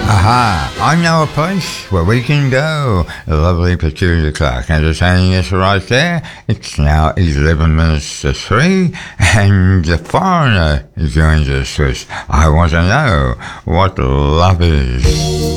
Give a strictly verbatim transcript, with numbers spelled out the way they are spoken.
Aha, I know a place where we can go. A lovely Peculiar Clark entertaining us right there. It's now eleven minutes to three, and the foreigner joins us with I Want to Know What Love Is.